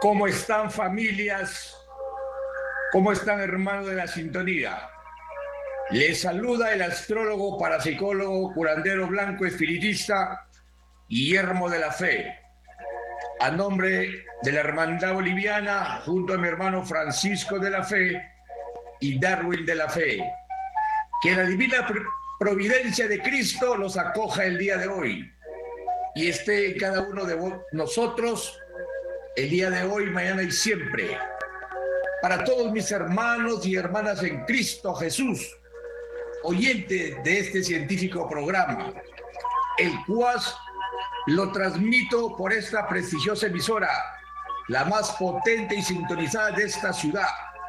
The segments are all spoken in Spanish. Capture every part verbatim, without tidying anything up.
¿Cómo están, familias? ¿Cómo están, hermanos de la sintonía? Les saluda el astrólogo, parapsicólogo, curandero blanco, espiritista, Guillermo de la Fe, a nombre de la Hermandad Boliviana, junto a mi hermano Francisco de la Fe y Darwin de la Fe. Que la divina providencia de Cristo los acoja el día de hoy y esté en cada uno de nosotros el día de hoy, mañana y siempre. Para todos mis hermanos y hermanas en Cristo Jesús, oyentes de este científico programa, el cual lo transmito por esta prestigiosa emisora, la más potente y sintonizada de esta ciudad,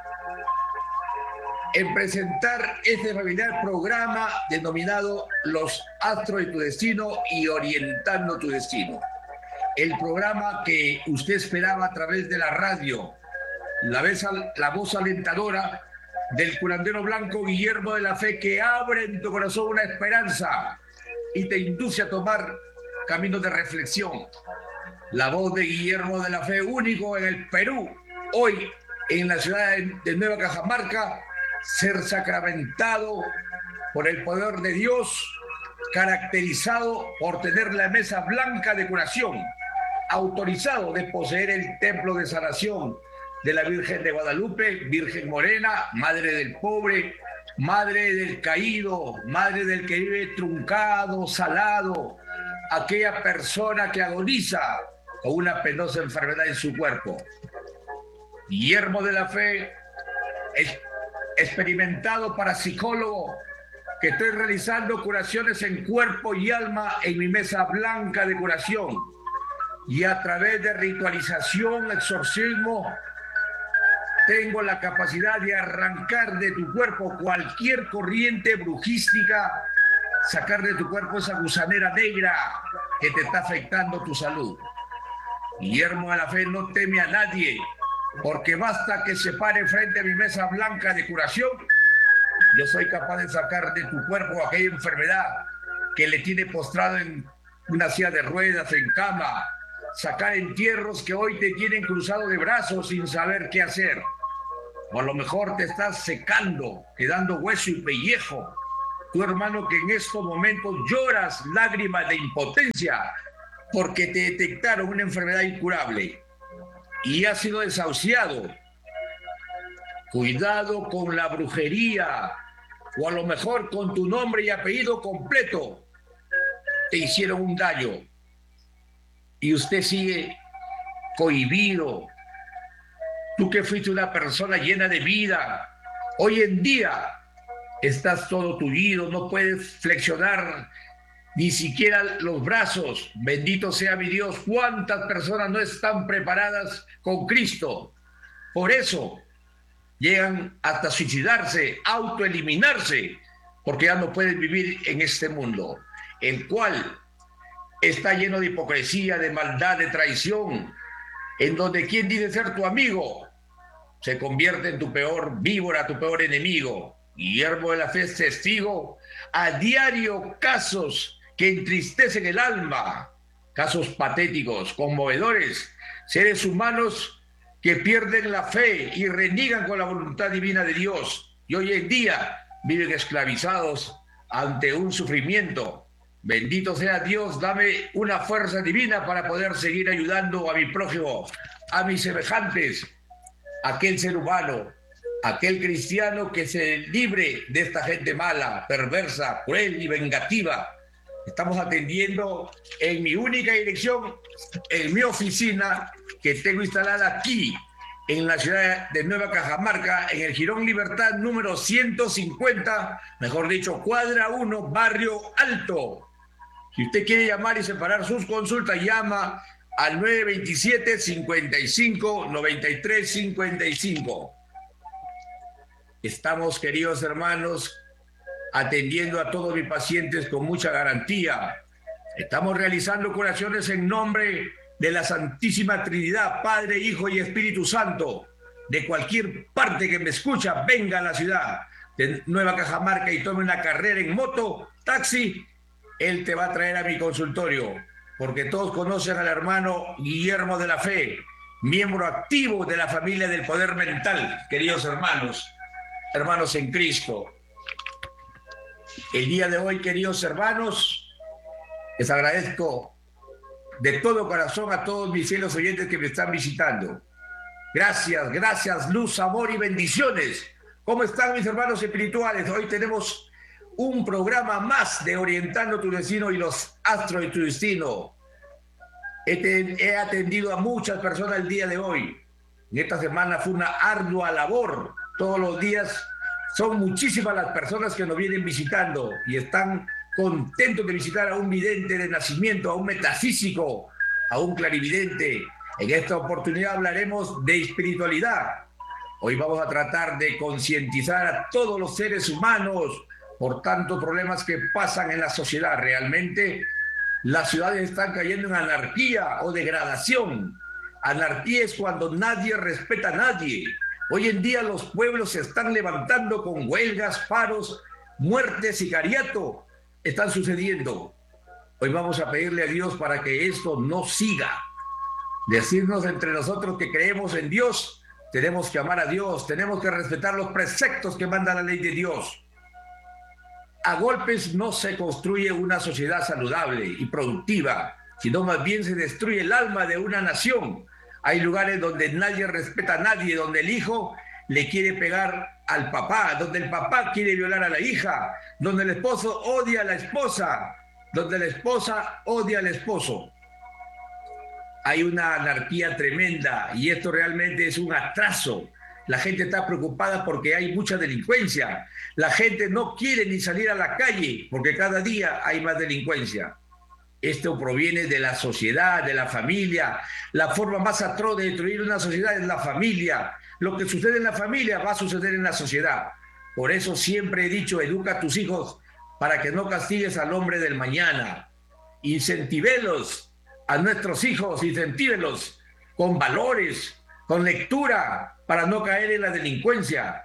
en presentar este familiar programa denominado Los Astros de tu Destino y Orientando tu Destino. El programa que usted esperaba a través de la radio, la, vez, la voz alentadora del curandero blanco Guillermo de la Fe, que abre en tu corazón una esperanza y te induce a tomar caminos de reflexión. La voz de Guillermo de la Fe, único en el Perú, hoy en la ciudad de Nueva Cajamarca, ser sacramentado por el poder de Dios, caracterizado por tener la mesa blanca de curación, autorizado de poseer el templo de sanación de la Virgen de Guadalupe, Virgen Morena, Madre del Pobre, Madre del Caído, Madre del que vive truncado, salado, aquella persona que agoniza con una penosa enfermedad en su cuerpo. Guillermo de la Fe, es experimentado parapsicólogo, que estoy realizando curaciones en cuerpo y alma en mi mesa blanca de curación, y a través de ritualización, exorcismo, tengo la capacidad de arrancar de tu cuerpo cualquier corriente brujística, sacar de tu cuerpo esa gusanera negra que te está afectando tu salud. Guillermo de la Fe no teme a nadie, porque basta que se pare frente a mi mesa blanca de curación, yo soy capaz de sacar de tu cuerpo aquella enfermedad que le tiene postrado en una silla de ruedas, en cama, sacar entierros que hoy te tienen cruzado de brazos sin saber qué hacer. O a lo mejor te estás secando, quedando hueso y pellejo. Tu hermano que en estos momentos lloras lágrimas de impotencia porque te detectaron una enfermedad incurable y has sido desahuciado. Cuidado con la brujería, o a lo mejor con tu nombre y apellido completo te hicieron un daño y usted sigue cohibido. Tú que fuiste una persona llena de vida, hoy en día estás todo tullido, no puedes flexionar ni siquiera los brazos. Bendito sea mi Dios, cuántas personas no están preparadas con Cristo. Por eso llegan hasta suicidarse, autoeliminarse, porque ya no pueden vivir en este mundo, el cual está lleno de hipocresía, de maldad, de traición, en donde quien dice ser tu amigo se convierte en tu peor víbora, tu peor enemigo. Guillermo de la Fe es testigo a diario casos que entristecen el alma, casos patéticos, conmovedores, seres humanos que pierden la fe y reniegan con la voluntad divina de Dios y hoy en día viven esclavizados ante un sufrimiento. Bendito sea Dios, dame una fuerza divina para poder seguir ayudando a mi prójimo, a mis semejantes, aquel ser humano, aquel cristiano que se libre de esta gente mala, perversa, cruel y vengativa. Estamos atendiendo en mi única dirección, en mi oficina que tengo instalada aquí, en la ciudad de Nueva Cajamarca, en el Jirón Libertad número ciento cincuenta, mejor dicho, cuadra uno, barrio Alto. Si usted quiere llamar y separar sus consultas, llama al nueve dos siete, cincuenta y cinco, noventa y tres, cincuenta y cinco. Estamos, queridos hermanos, atendiendo a todos mis pacientes con mucha garantía. Estamos realizando curaciones en nombre de la Santísima Trinidad, Padre, Hijo y Espíritu Santo. De cualquier parte que me escucha, venga a la ciudad de Nueva Cajamarca y tome una carrera en moto, taxi, él te va a traer a mi consultorio, porque todos conocen al hermano Guillermo de la Fe, miembro activo de la familia del poder mental, queridos hermanos, hermanos en Cristo. El día de hoy, queridos hermanos, les agradezco de todo corazón a todos mis fieles oyentes que me están visitando. Gracias, gracias, luz, amor y bendiciones. ¿Cómo están mis hermanos espirituales? Hoy tenemos un programa más de Orientando tu Destino y los Astros de tu Destino. He, he atendido a muchas personas el día de hoy. En esta semana fue una ardua labor. Todos los días son muchísimas las personas que nos vienen visitando y están contentos de visitar a un vidente de nacimiento, a un metafísico, a un clarividente. En esta oportunidad hablaremos de espiritualidad. Hoy vamos a tratar de concientizar a todos los seres humanos por tantos problemas que pasan en la sociedad. Realmente las ciudades están cayendo en anarquía o degradación. Anarquía es cuando nadie respeta a nadie. Hoy en día los pueblos se están levantando con huelgas, paros, muertes, sicariato. Están sucediendo. Hoy vamos a pedirle a Dios para que esto no siga. Decirnos entre nosotros que creemos en Dios, tenemos que amar a Dios, tenemos que respetar los preceptos que manda la ley de Dios. A golpes no se construye una sociedad saludable y productiva, sino más bien se destruye el alma de una nación. Hay lugares donde nadie respeta a nadie, donde el hijo le quiere pegar al papá, donde el papá quiere violar a la hija, donde el esposo odia a la esposa, donde la esposa odia al esposo. Hay una anarquía tremenda y esto realmente es un atraso. La gente está preocupada porque hay mucha delincuencia. La gente no quiere ni salir a la calle porque cada día hay más delincuencia. Esto proviene de la sociedad, de la familia. La forma más atroz de destruir una sociedad es la familia. Lo que sucede en la familia va a suceder en la sociedad. Por eso siempre he dicho, educa a tus hijos para que no castigues al hombre del mañana. Incentivelos a nuestros hijos, incentívelos con valores, con lectura, para no caer en la delincuencia.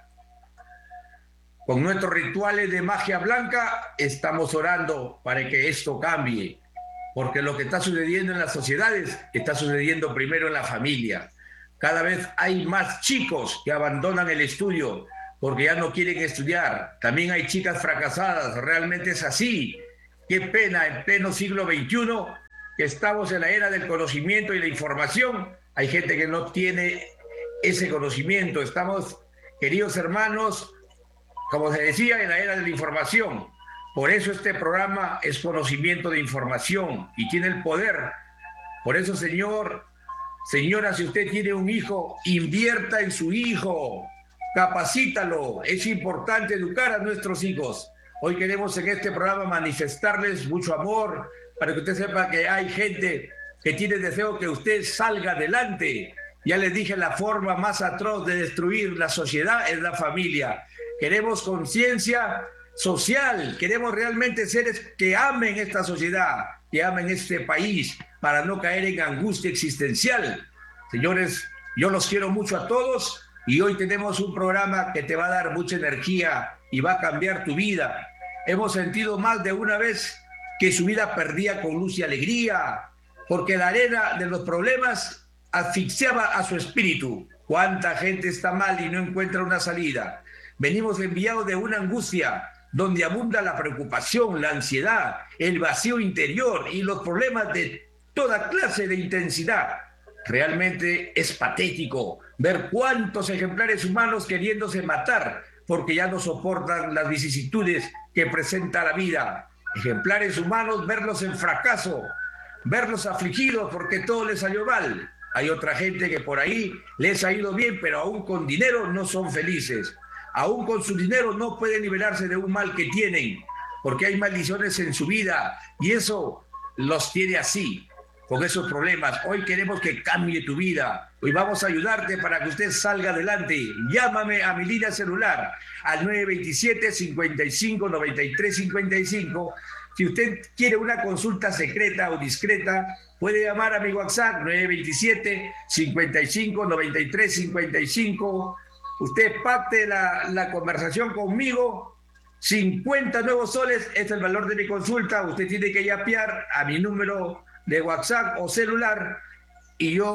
Con nuestros rituales de magia blanca estamos orando para que esto cambie, porque lo que está sucediendo en las sociedades está sucediendo primero en la familia. Cada vez hay más chicos que abandonan el estudio porque ya no quieren estudiar. También hay chicas fracasadas, realmente es así. Qué pena, en pleno siglo veintiuno, que estamos en la era del conocimiento y la información, hay gente que no tiene ese conocimiento. Estamos, queridos hermanos, como se decía, en la era de la información. Por eso este programa es conocimiento de información y tiene el poder. Por eso, señor, señora, si usted tiene un hijo, invierta en su hijo, capacítalo. Es importante educar a nuestros hijos. Hoy queremos en este programa manifestarles mucho amor, para que usted sepa que hay gente que tiene deseo que usted salga adelante. Ya les dije, la forma más atroz de destruir la sociedad es la familia. Queremos conciencia social, queremos realmente seres que amen esta sociedad, que amen este país, para no caer en angustia existencial. Señores, yo los quiero mucho a todos y hoy tenemos un programa que te va a dar mucha energía y va a cambiar tu vida. Hemos sentido más de una vez que su vida perdía con luz y alegría, porque la arena de los problemas asfixiaba a su espíritu. ¿Cuánta gente está mal y no encuentra una salida? Venimos enviados de una angustia donde abunda la preocupación, la ansiedad, el vacío interior y los problemas de toda clase de intensidad. Realmente es patético ver cuántos ejemplares humanos queriéndose matar porque ya no soportan las vicisitudes que presenta la vida. Ejemplares humanos, verlos en fracaso, verlos afligidos porque todo les salió mal. Hay otra gente que por ahí les ha ido bien, pero aún con dinero no son felices. Aún con su dinero no pueden liberarse de un mal que tienen, porque hay maldiciones en su vida y eso los tiene así, con esos problemas. Hoy queremos que cambie tu vida. Hoy vamos a ayudarte para que usted salga adelante. Llámame a mi línea celular al nueve dos siete, cincuenta y cinco, noventa y tres cincuenta y cinco. Si usted quiere una consulta secreta o discreta, puede llamar a mi WhatsApp nueve dos siete, cincuenta y cinco, noventa y tres cincuenta y cinco. Usted pacte la, la conversación conmigo. cincuenta nuevos soles es el valor de mi consulta. Usted tiene que yapear a mi número de WhatsApp o celular y yo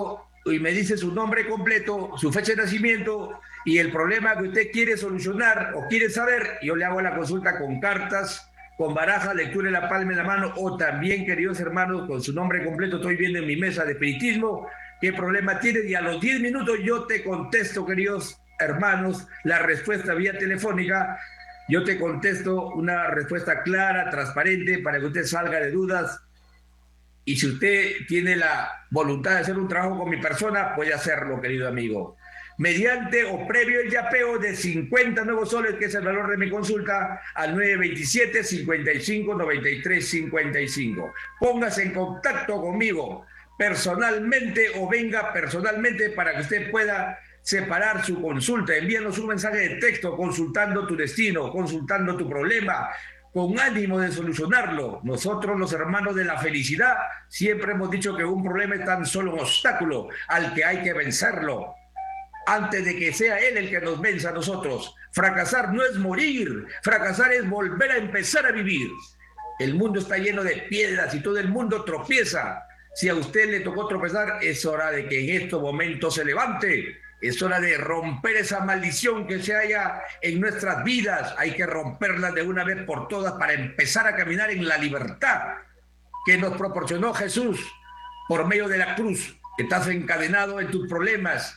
y me dice su nombre completo, su fecha de nacimiento y el problema que usted quiere solucionar o quiere saber. Yo le hago la consulta con cartas, con baraja, lectura en la palma de la mano, o también, queridos hermanos, con su nombre completo. Estoy viendo en mi mesa de espiritismo qué problema tiene y a los diez minutos yo te contesto, queridos hermanos, la respuesta vía telefónica. Yo te contesto una respuesta clara, transparente, para que usted salga de dudas. Y si usted tiene la voluntad de hacer un trabajo con mi persona, puede hacerlo, querido amigo. Mediante o previo el yapeo de cincuenta nuevos soles, que es el valor de mi consulta, al nueve veintisiete, cincuenta y cinco, noventa y tres, cincuenta y cinco. Póngase en contacto conmigo personalmente o venga personalmente para que usted pueda separar su consulta. Envíanos un mensaje de texto consultando tu destino, consultando tu problema, con ánimo de solucionarlo. Nosotros, los hermanos de la felicidad, siempre hemos dicho que un problema es tan solo un obstáculo al que hay que vencerlo, antes de que sea él el que nos venza a nosotros. Fracasar no es morir, fracasar es volver a empezar a vivir. El mundo está lleno de piedras y todo el mundo tropieza. Si a usted le tocó tropezar, es hora de que en estos momentos se levante. Es hora de romper esa maldición que se halla en nuestras vidas. Hay que romperla de una vez por todas para empezar a caminar en la libertad que nos proporcionó Jesús por medio de la cruz. Estás encadenado en tus problemas.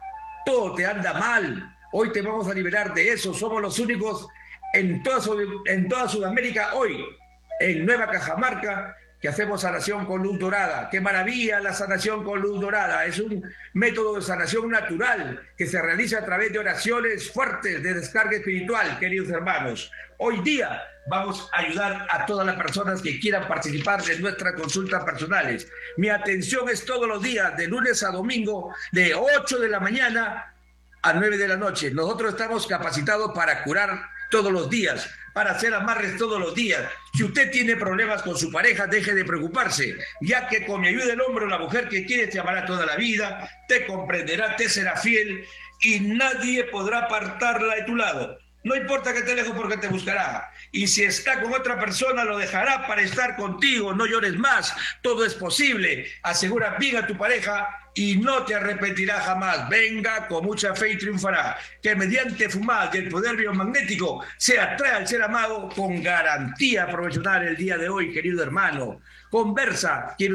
Todo te anda mal. Hoy te vamos a liberar de eso. Somos los únicos en toda, en toda Sudamérica hoy, en Nueva Cajamarca, que hacemos sanación con luz dorada. ¡Qué maravilla la sanación con luz dorada! Es un método de sanación natural que se realiza a través de oraciones fuertes de descarga espiritual, queridos hermanos. Hoy día vamos a ayudar a todas las personas que quieran participar de nuestras consultas personales. Mi atención es todos los días, de lunes a domingo, de ocho de la mañana a nueve de la noche. Nosotros estamos capacitados para curar todos los días, para hacer amarres todos los días. Si usted tiene problemas con su pareja, deje de preocuparse, ya que con mi ayuda el hombre o la mujer que quiere te amará toda la vida, te comprenderá, te será fiel y nadie podrá apartarla de tu lado. No importa que esté lejos porque te buscará. Y si está con otra persona, lo dejará para estar contigo. No llores más. Todo es posible. Asegura bien a tu pareja y no te arrepentirá jamás. Venga con mucha fe y triunfará. Que mediante Fumad y el poder biomagnético se atrae al ser amado con garantía profesional el día de hoy, querido hermano. Conversa. Quiero